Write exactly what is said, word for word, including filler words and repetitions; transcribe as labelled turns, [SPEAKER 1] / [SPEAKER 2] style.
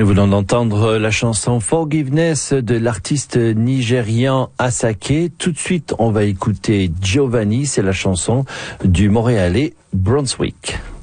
[SPEAKER 1] nous venons d'entendre la chanson Forgiveness de l'artiste nigérian Asake. Tout de suite, on va écouter Giovanni, c'est la chanson du Montréalais Brunswick.